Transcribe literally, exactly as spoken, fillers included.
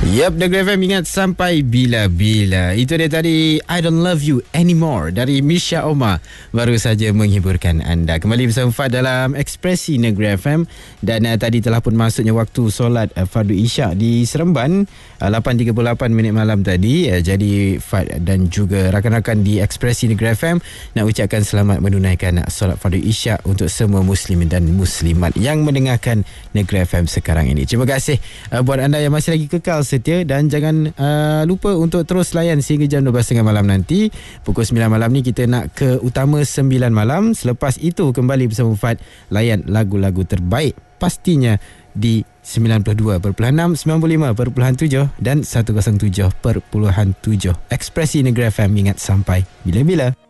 Yep, The Grey F M ingat sampai bila-bila. Itu dia tadi I Don't Love You Anymore dari Misha Omar. Baru saja menghiburkan anda. Kembali bersama Fad dalam Ekspresi Negeri F M. Dan uh, tadi telah pun masuknya waktu solat uh, Fardu Isyak di Seremban, uh, lapan tiga puluh lapan minit malam tadi. uh, Jadi Fad dan juga rakan-rakan di Ekspresi Negeri F M nak ucapkan selamat menunaikan uh, solat Fardu Isyak untuk semua muslimin dan muslimat yang mendengarkan Negeri F M sekarang ini. Terima kasih uh, buat anda yang masih lagi kekal setia, dan jangan uh, lupa untuk terus layan sehingga jam dua belas tiga puluh malam nanti. Pukul sembilan malam ni kita nak ke Utama sembilan malam. Selepas itu kembali bersama Fad layan lagu-lagu terbaik pastinya di sembilan puluh dua perpuluhan enam, sembilan puluh lima perpuluhan tujuh dan seratus tujuh perpuluhan tujuh. Ekspresi Negeri F M ingat sampai bila-bila.